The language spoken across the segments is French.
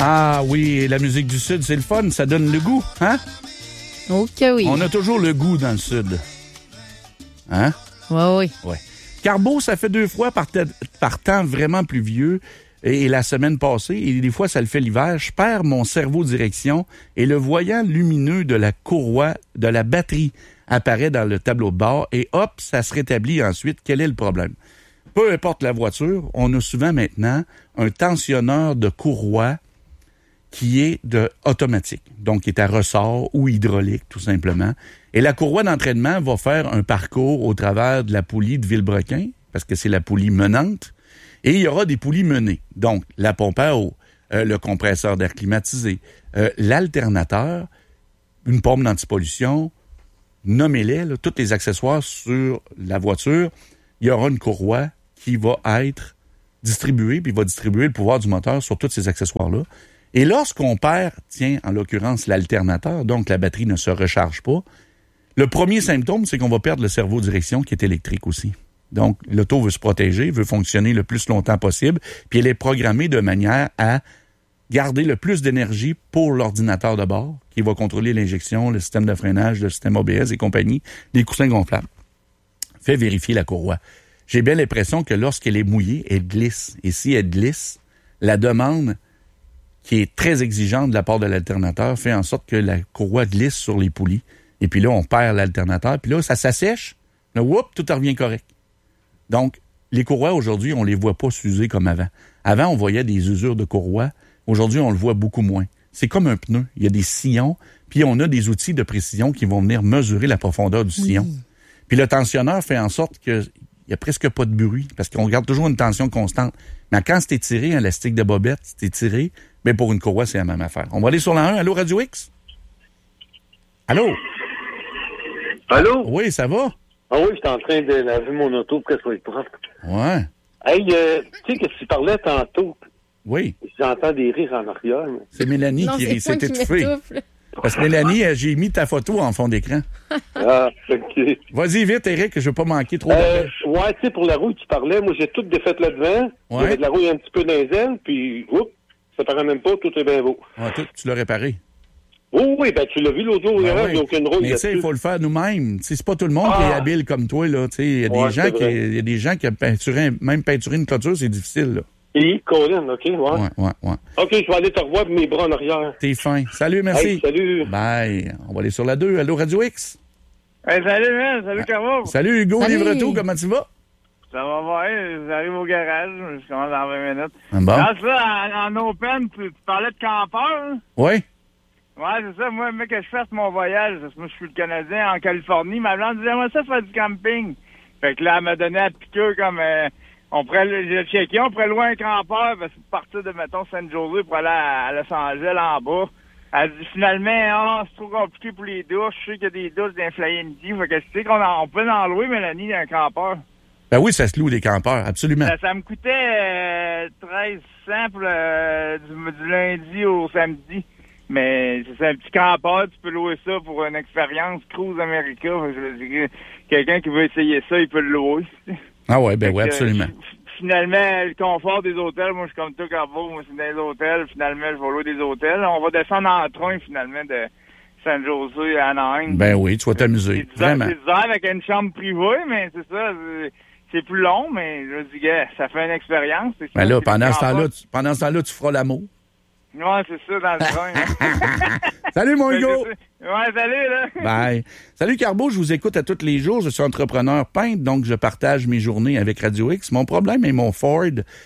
Ah oui, la musique du Sud, c'est le fun, ça donne le goût, hein? Ok, oui. On a toujours le goût dans le Sud. Hein? Oui. Ouais. Carbo, ça fait 2 fois par temps vraiment pluvieux. Et la semaine passée, et des fois ça le fait l'hiver, je perds mon cerveau direction et le voyant lumineux de la courroie de la batterie apparaît dans le tableau de bord et hop, ça se rétablit ensuite. Quel est le problème? Peu importe la voiture, on a souvent maintenant un tensionneur de courroie qui est automatique, donc qui est à ressort ou hydraulique tout simplement. Et la courroie d'entraînement va faire un parcours au travers de la poulie de Villebrequin, parce que c'est la poulie menante, et il y aura des poulies menées. Donc, la pompe à eau, le compresseur d'air climatisé, l'alternateur, une pompe d'antipollution, nommez-les, là, tous les accessoires sur la voiture, il y aura une courroie qui va être distribuée, puis va distribuer le pouvoir du moteur sur tous ces accessoires-là. Et lorsqu'on perd, en l'occurrence, l'alternateur, donc la batterie ne se recharge pas, le premier symptôme, c'est qu'on va perdre le cerveau direction qui est électrique aussi. Donc, l'auto veut se protéger, veut fonctionner le plus longtemps possible, puis elle est programmée de manière à garder le plus d'énergie pour l'ordinateur de bord, qui va contrôler l'injection, le système de freinage, le système ABS et compagnie, les coussins gonflables. Fait vérifier la courroie. J'ai bien l'impression que lorsqu'elle est mouillée, elle glisse. Et si elle glisse, la demande qui est très exigeante de la part de l'alternateur fait en sorte que la courroie glisse sur les poulies. Et puis là, on perd l'alternateur. Puis là, ça s'assèche. Là, tout revient correct. Donc, les courroies, aujourd'hui, on les voit pas s'user comme avant. Avant, on voyait des usures de courroies. Aujourd'hui, on le voit beaucoup moins. C'est comme un pneu. Il y a des sillons, puis on a des outils de précision qui vont venir mesurer la profondeur du sillon. Puis le tensionneur fait en sorte qu'il n'y a presque pas de bruit, parce qu'on garde toujours une tension constante. Mais quand c'est étiré, un élastique de bobette, c'est étiré, mais pour une courroie, c'est la même affaire. On va aller sur la 1. Allô, Radio X? Allô? Allô? Oui, ça va? Ah oui, j'étais en train de laver mon auto pour qu'elle soit propre. Ouais. Hey, tu sais que tu parlais tantôt. Oui. J'entends des rires en arrière. Mais... C'est Mélanie qui rit, c'est étouffé. Parce que Mélanie, j'ai mis ta photo en fond d'écran. Ah, OK. Vas-y vite, Eric, je veux pas manquer trop de ouais, tu sais, pour la rouille, tu parlais, moi j'ai tout défait là-devant. Ouais. J'avais de la rouille un petit peu dans les ailes, puis ça paraît même pas, tout est bien beau. Ouais, tu l'as réparé. Oui, ben tu l'as vu l'autre jour, il n'y a aucune rouille. Mais tu sais, il faut le faire nous-mêmes. T'sais, c'est pas tout le monde qui est habile comme toi, là. Il y a des gens qui ont peinturé une clôture, c'est difficile, là. Et Colin, OK, ouais. Ouais. OK, je vais aller te revoir avec mes bras en arrière. T'es fin. Salut, merci. Hey, salut. Bye. On va aller sur la 2. Allô, Radio X? Hey, salut, man. Salut, Carbo. Salut, Hugo, livre-tout. Comment tu vas? Ça va bien. J'arrive au garage. Je commence dans 20 minutes. Bon. Dans ça, en open, tu parlais de campeur, hein? Oui. Ouais, c'est ça. Moi, mec, que je fasse mon voyage, parce que moi, je suis le Canadien en Californie. Ma blonde disait, moi, ça faire du camping. Fait que là, elle m'a donné à piqueur comme, on pourrait louer un campeur, parce que partir de, mettons, San Jose pour aller à Los Angeles en bas. Elle dit, finalement, c'est trop compliqué pour les douches. Je sais qu'il y a des douches d'un Flyinty. Fait que tu sais on peut en louer, Mélanie, un campeur. Ben oui, ça se loue des campeurs, absolument. Ça me coûtait 1300 pour du lundi au samedi. Mais c'est un petit campeur, tu peux louer ça pour une expérience Cruise America. Quelqu'un qui veut essayer ça, il peut le louer. Ah ouais, ben oui, absolument. Finalement, le confort des hôtels, moi je suis comme toi, Carbo, moi c'est des hôtels. Finalement, je vais louer des hôtels. On va descendre en train, finalement, de San Jose à Anaheim. Ben oui, tu vas t'amuser, vraiment. C'est bizarre avec une chambre privée, mais c'est ça, c'est plus long, mais je dis, ça fait une expérience. Ben là, pendant ce temps-là, tu feras l'amour. Ouais, c'est ça, dans le train. Salut, mon Hugo! Ouais, salut, là! Bye! Salut, Carbo, je vous écoute à tous les jours. Je suis entrepreneur peintre, donc je partage mes journées avec Radio X. Mon problème est mon Ford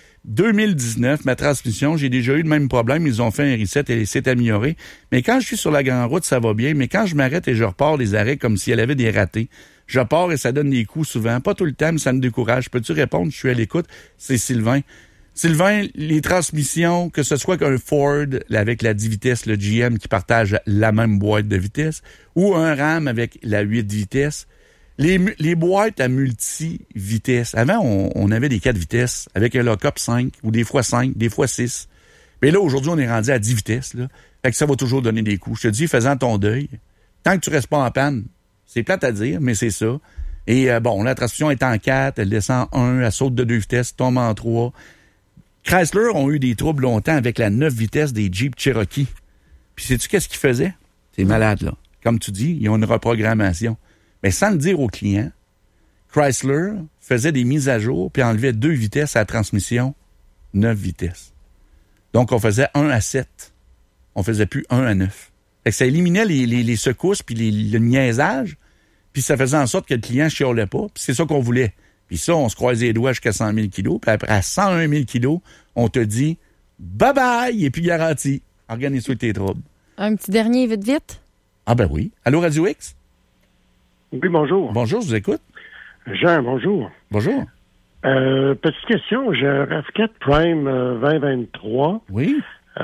2019, ma transmission. J'ai déjà eu le même problème. Ils ont fait un reset et s'est amélioré. Mais quand je suis sur la grande route, ça va bien. Mais quand je m'arrête et je repars les arrêts comme si elle avait des ratés, je pars et ça donne des coups souvent. Pas tout le temps, mais ça me décourage. Peux-tu répondre? Je suis à l'écoute. C'est Sylvain. Sylvain, les transmissions, que ce soit qu'un Ford avec la 10 vitesses, le GM qui partage la même boîte de vitesse, ou un Ram avec la 8 vitesses, les boîtes à multi-vitesses. Avant, on avait des 4 vitesses avec un lock-up 5, ou des fois 5, des fois 6. Mais là, aujourd'hui, on est rendu à 10 vitesses. Là. Fait que ça va toujours donner des coups. Je te dis, faisant ton deuil, tant que tu restes pas en panne, c'est plate à dire, mais c'est ça. Et la transmission est en 4, elle descend en 1, elle saute de 2 vitesses, tombe en 3. Chrysler ont eu des troubles longtemps avec la 9 vitesses des Jeep Cherokee. Puis sais-tu qu'est-ce qu'ils faisaient? C'est malade, là. Comme tu dis, ils ont une reprogrammation. Mais sans le dire aux clients, Chrysler faisait des mises à jour puis enlevait 2 vitesses à la transmission, 9 vitesses. Donc, on faisait 1 à 7. On faisait plus 1 à 9. Fait que ça éliminait les secousses puis le niaisage, puis ça faisait en sorte que le client chiolait pas, puis c'est ça qu'on voulait. Puis ça, on se croisait les doigts jusqu'à 100 000 kilos, puis après, à 101 000 kilos, on te dit « Bye-bye! » Il n'est plus garanti. Organise-toi tes troubles. Un petit dernier, vite. Ah ben oui. Allô, Radio X? Oui, bonjour. Bonjour, je vous écoute. Jean, bonjour. Bonjour. Petite question, j'ai un RAV4 Prime 2023. Oui.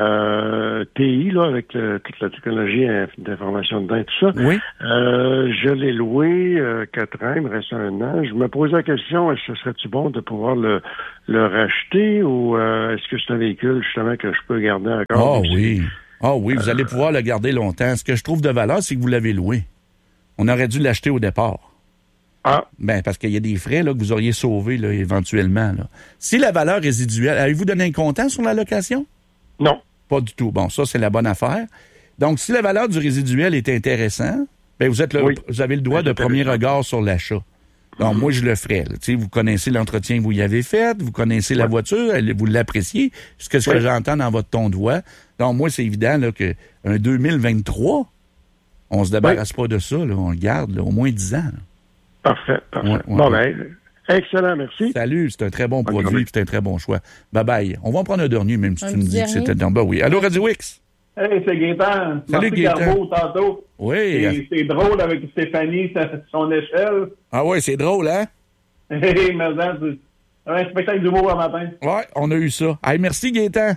TI, là, avec toute la technologie d'information dedans et tout ça. Oui. Je l'ai loué 4 ans, il me reste 1 an. Je me posais la question, est-ce que ce serait-tu bon de pouvoir le racheter ou est-ce que c'est un véhicule, justement, que je peux garder encore? Ah oui. Ah oui, vous allez pouvoir le garder longtemps. Ce que je trouve de valeur, c'est que vous l'avez loué. On aurait dû l'acheter au départ. Ah. Ben, parce qu'il y a des frais là, que vous auriez sauvés là, éventuellement. Là. Si la valeur résiduelle, avez-vous donné un comptant sur la location? Non. Pas du tout. Bon, ça, c'est la bonne affaire. Donc, si la valeur du résiduel est intéressante, ben vous avez le droit de premier regard sur l'achat. Donc, moi, je le ferais. Là. Vous connaissez l'entretien que vous y avez fait, vous connaissez la voiture, vous l'appréciez, ce que j'entends dans votre ton de voix. Donc, moi, c'est évident là, qu'un 2023, on se débarrasse pas de ça. Là, on le garde là, au moins 10 ans. Là. Parfait. Bon, ben, excellent, merci. Salut, c'est un très bon produit, c'est un très bon choix. Bye-bye. On va en prendre un dernier, même si tu me dis que c'était dans bas. Oui. Allô, Radio X? Hey, c'est Gaétan. Salut, Gaétan. Garbeau, tantôt. Oui. C'est drôle avec Stéphanie, son échelle. Ah oui, c'est drôle, hein? Hey, mais c'est un spectacle d'humour le matin. Ouais, on a eu ça. Hey, merci, Gaétan.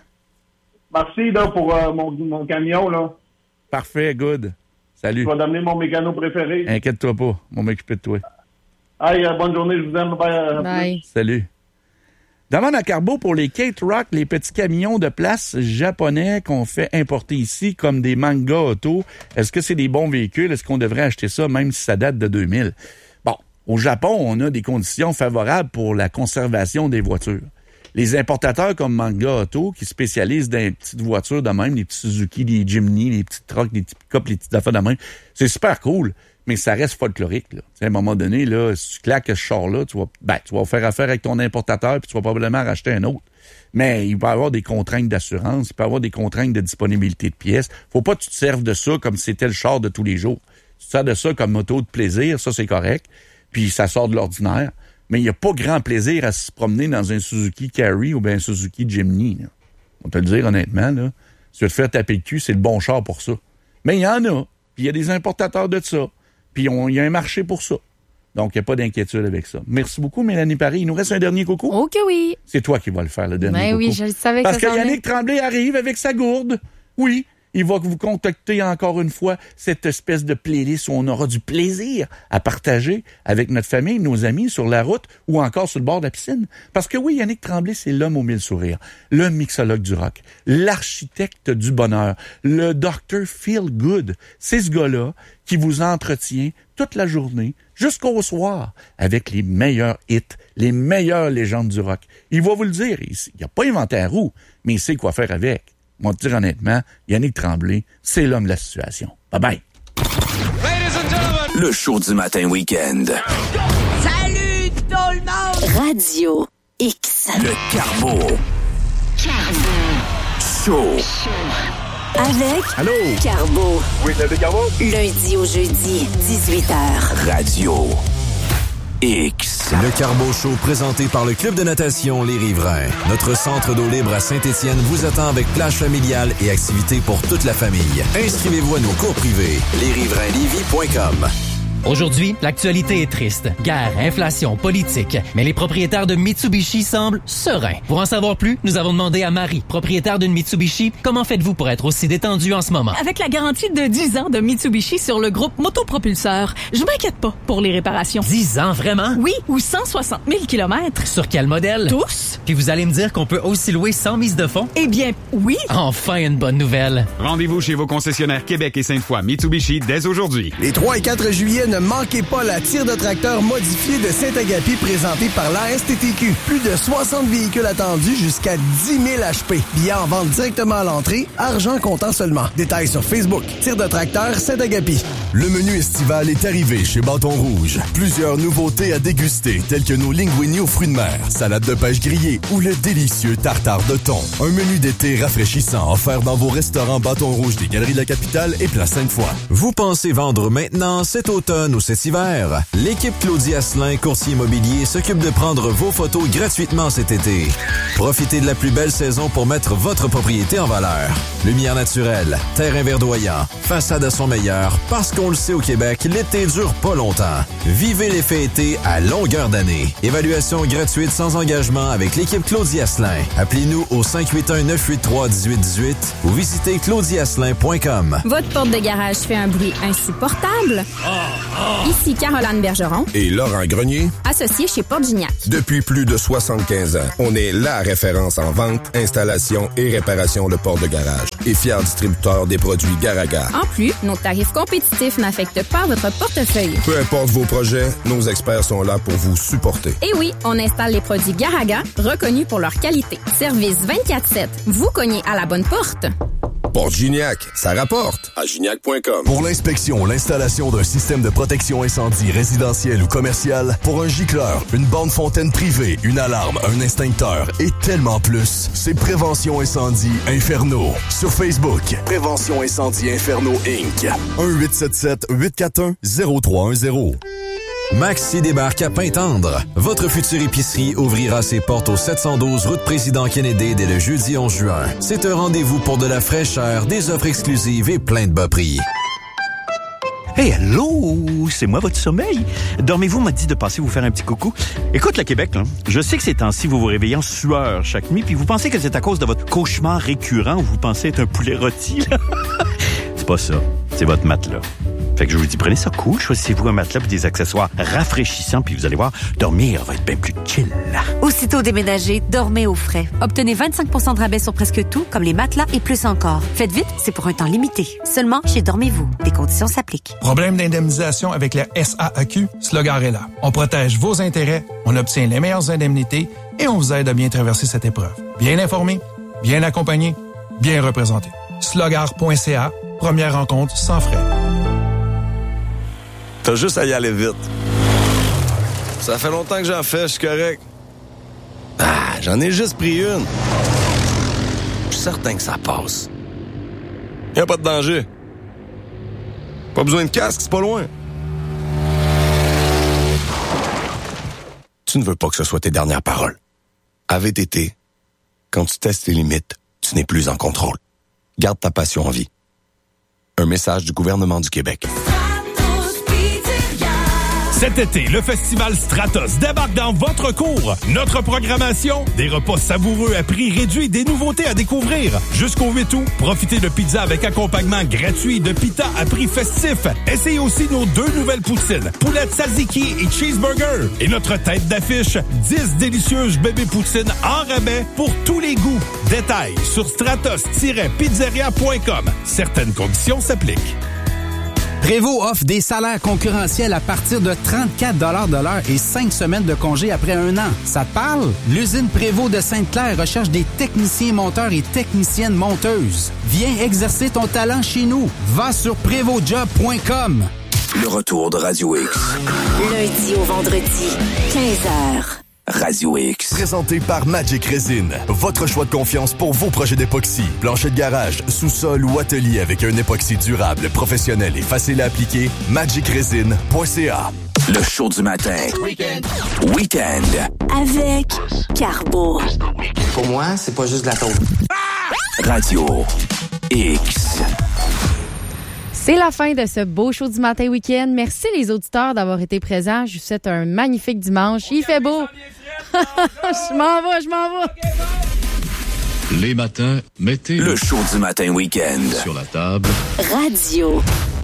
Merci là, pour mon camion, là. Parfait, good. Salut. Je vais t'amener mon mécano préféré. Inquiète-toi pas, on va m'occuper de toi. Hey, bonne journée, je vous aime. Bye. Salut. Demande à Carbo pour les Kate Rock, les petits camions de place japonais qu'on fait importer ici comme des Manga Auto. Est-ce que c'est des bons véhicules? Est-ce qu'on devrait acheter ça même si ça date de 2000? Bon, au Japon, on a des conditions favorables pour la conservation des voitures. Les importateurs comme Manga Auto, qui spécialisent dans les petites voitures de même, les petits Suzuki, les Jimny, les petites trucks, les petits pick-up, les petites affaires de même, c'est super cool, mais ça reste folklorique. Là. À un moment donné, là, si tu claques ce char-là, tu vas faire affaire avec ton importateur puis tu vas probablement racheter un autre. Mais il va y avoir des contraintes d'assurance, il peut y avoir des contraintes de disponibilité de pièces. Faut pas que tu te serves de ça comme si c'était le char de tous les jours. Tu te sers de ça comme moto de plaisir, ça c'est correct, puis ça sort de l'ordinaire. Mais il n'y a pas grand plaisir à se promener dans un Suzuki Carry ou bien un Suzuki Jimny. Là. On te le dire honnêtement, là. Si tu veux te faire taper le cul, c'est le bon char pour ça. Mais il y en a. Puis il y a des importateurs de ça. Puis il y a un marché pour ça. Donc, il n'y a pas d'inquiétude avec ça. Merci beaucoup, Mélanie Paris. Il nous reste un dernier coco? Oh que oui. C'est toi qui vas le faire, le dernier coco. Oui, je le savais que parce ça que Yannick Tremblay arrive avec sa gourde. Oui. Il va vous contacter encore une fois cette espèce de playlist où on aura du plaisir à partager avec notre famille, nos amis sur la route ou encore sur le bord de la piscine. Parce que oui, Yannick Tremblay, c'est l'homme aux 1000 sourires, le mixologue du rock, l'architecte du bonheur, le docteur Feel Good. C'est ce gars-là qui vous entretient toute la journée jusqu'au soir avec les meilleurs hits, les meilleures légendes du rock. Il va vous le dire, il n'a pas inventé la roue, mais il sait quoi faire avec. Moi, te dire honnêtement, Yannick Tremblay, c'est l'homme de la situation. Bye-bye. Le show du matin week-end. Salut tout le monde! Radio X. Le Carbo. Show. Avec Allô? Carbo. Oui, c'est Carbo? Lundi au jeudi, 18h. Radio X. Le Carbo Show présenté par le Club de natation Les Riverains. Notre centre d'eau libre à Saint-Étienne vous attend avec plage familiale et activités pour toute la famille. Inscrivez-vous à nos cours privés. lesriverainlevy.com. Aujourd'hui, l'actualité est triste. Guerre, inflation, politique. Mais les propriétaires de Mitsubishi semblent sereins. Pour en savoir plus, nous avons demandé à Marie, propriétaire d'une Mitsubishi, comment faites-vous pour être aussi détendu en ce moment? Avec la garantie de 10 ans de Mitsubishi sur le groupe Motopropulseur, je m'inquiète pas pour les réparations. 10 ans, vraiment? Oui, ou 160 000 kilomètres. Sur quel modèle? Tous. Puis vous allez me dire qu'on peut aussi louer sans mise de fonds? Eh bien, oui. Enfin, une bonne nouvelle. Rendez-vous chez vos concessionnaires Québec et Sainte-Foy Mitsubishi dès aujourd'hui. Les 3 et 4 juillet, ne manquez pas la tire de tracteur modifiée de Saint-Agapi présentée par la STTQ. Plus de 60 véhicules attendus jusqu'à 10 000 HP. Billets en vente directement à l'entrée, argent comptant seulement. Détails sur Facebook. Tire de tracteur Saint-Agapi. Le menu estival est arrivé chez Bâton Rouge. Plusieurs nouveautés à déguster, telles que nos linguini aux fruits de mer, salade de pêche grillée ou le délicieux tartare de thon. Un menu d'été rafraîchissant offert dans vos restaurants Bâton Rouge des Galeries de la Capitale et Place Sainte-Foy. Vous pensez vendre maintenant, cet automne ou cet hiver? L'équipe Claudie Asselin, courtier immobilier, s'occupe de prendre vos photos gratuitement cet été. Profitez de la plus belle saison pour mettre votre propriété en valeur. Lumière naturelle, terrain verdoyant, façade à son meilleur, parce qu'on le sait au Québec, l'été dure pas longtemps. Vivez l'effet été à longueur d'année. Évaluation gratuite sans engagement avec l'équipe Claudie Asselin. Appelez-nous au 581-983-1818 ou visitez claudieasselin.com. Votre porte de garage fait un bruit insupportable? Ici Caroline Bergeron et Laurent Grenier, associés chez Porte Gignac. Depuis plus de 75 ans, on est la référence en vente, installation et réparation de portes de garage et fier distributeur des produits Garaga. En plus, nos tarifs compétitifs n'affectent pas votre portefeuille. Peu importe vos projets, nos experts sont là pour vous supporter. Et oui, on installe les produits Garaga, reconnus pour leur qualité. Service 24/7. Vous cognez à la bonne porte. Porte Gignac, ça rapporte à gignac.com. Pour l'inspection, l'installation d'un système de protection incendie résidentiel ou commercial, pour un gicleur, une borne fontaine privée, une alarme, un extincteur et tellement plus, c'est Prévention Incendie Inferno. Sur Facebook, Prévention Incendie Inferno Inc. 1-877-841-0310. Maxi débarque à Pintendre. Votre future épicerie ouvrira ses portes au 712 route Président Kennedy dès le jeudi 11 juin. C'est un rendez-vous pour de la fraîcheur, des offres exclusives et plein de bas prix. Hey, allô, c'est moi votre sommeil. Dormez-vous m'a dit de passer vous faire un petit coucou. Écoute le Québec, là, je sais que ces temps-ci, vous vous réveillez en sueur chaque nuit, puis vous pensez que c'est à cause de votre cauchemar récurrent où vous pensez être un poulet rôti, là. C'est pas ça, c'est votre matelas. Fait que je vous dis, prenez ça cool, choisissez-vous un matelas et des accessoires rafraîchissants, puis vous allez voir, dormir va être bien plus chill. Aussitôt déménagé, dormez au frais. Obtenez 25 % de rabais sur presque tout, comme les matelas et plus encore. Faites vite, c'est pour un temps limité. Seulement chez Dormez-vous. Des conditions s'appliquent. Problème d'indemnisation avec la SAAQ? Slogar est là. On protège vos intérêts, on obtient les meilleures indemnités et on vous aide à bien traverser cette épreuve. Bien informé, bien accompagné, bien représenté. Slogar.ca, première rencontre sans frais. T'as juste à y aller vite. Ça fait longtemps que j'en fais, je suis correct. Ah, j'en ai juste pris une. Je suis certain que ça passe. Y a pas de danger. Pas besoin de casque, c'est pas loin. Tu ne veux pas que ce soit tes dernières paroles. À VTT, quand tu testes tes limites, tu n'es plus en contrôle. Garde ta passion en vie. Un message du gouvernement du Québec. Cet été, le festival Stratos débarque dans votre cour. Notre programmation, des repas savoureux à prix réduit, des nouveautés à découvrir. Jusqu'au 8 août, profitez de pizza avec accompagnement gratuit de pita à prix festif. Essayez aussi nos 2 nouvelles poutines, poulet tzatziki et cheeseburger. Et notre tête d'affiche, 10 délicieuses bébés poutines en rabais pour tous les goûts. Détails sur stratos-pizzeria.com. Certaines conditions s'appliquent. Prévost offre des salaires concurrentiels à partir de 34 $ de l'heure et 5 semaines de congé après 1 an. Ça te parle? L'usine Prévost de Sainte-Claire recherche des techniciens monteurs et techniciennes monteuses. Viens exercer ton talent chez nous. Va sur prévostjob.com. Le retour de Radio X. Lundi au vendredi, 15h. Radio X. Présenté par Magic Resin. Votre choix de confiance pour vos projets d'époxy. Plancher de garage, sous-sol ou atelier avec un époxy durable, professionnel et facile à appliquer. magicresin.ca. Le show du matin. Week-end. Avec Carbo. Pour moi, c'est pas juste de la taupe. Radio X. C'est la fin de ce beau show du matin week-end. Merci les auditeurs d'avoir été présents. Je vous souhaite un magnifique dimanche. Il fait beau. Je m'en vais. Les matins, mettez le show du matin week-end Radio